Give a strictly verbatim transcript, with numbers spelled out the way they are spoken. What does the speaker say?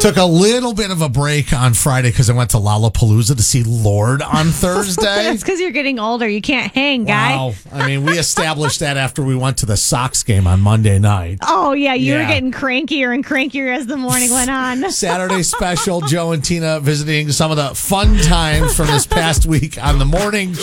Took a little bit of a break on Friday because I went to Lollapalooza to see Lorde on Thursday. That's because you're getting older. You can't hang, guy. Wow. I mean, we established that after we went to the Sox game on Monday night. Oh, yeah. You Yeah. were getting crankier and crankier as the morning went on. Saturday special, Joe and Tina visiting some of the fun times from this past week on the morning